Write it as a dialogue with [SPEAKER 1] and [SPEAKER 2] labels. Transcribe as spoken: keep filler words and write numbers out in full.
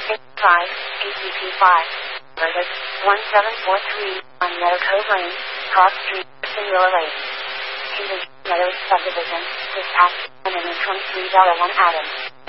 [SPEAKER 1] six five, A C P five. Vertex one seven four three, on Meadow Cove Lane, Cross Street, Singular Lake. Kingdom Meadows Subdivision, dispatch, and twenty-three one Adam.